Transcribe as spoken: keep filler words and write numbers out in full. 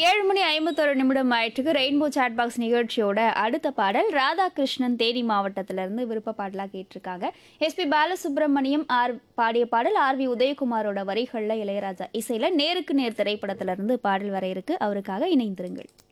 ஏழு மணி ஐம்பத்தொரு நிமிடம் ஆயிட்டுருக்கு. ரெயின்போ சாட் பாக்ஸ் நிகழ்ச்சியோட அடுத்த பாடல் ராதாகிருஷ்ணன் தேனி மாவட்டத்திலிருந்து விருப்ப பாடலாக கேட்டிருக்காங்க. எஸ்பி பாலசுப்ரமணியம் ஆர் பாடிய பாடல் ஆர் வி உதயகுமாரோட வரிகளில் இளையராஜா இசையில் நேருக்கு நேர் திரைப்படத்திலிருந்து பாடல் வர இருக்கு. அவருக்காக இணைந்திருங்கள்.